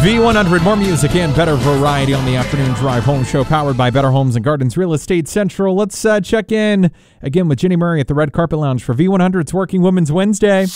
V100, more music and better variety on the afternoon drive home show, powered by Better Homes and Gardens Real Estate Central. Let's check in again with Ginny Murray at the Red Carpet Lounge for V100's Working Women's Wednesday.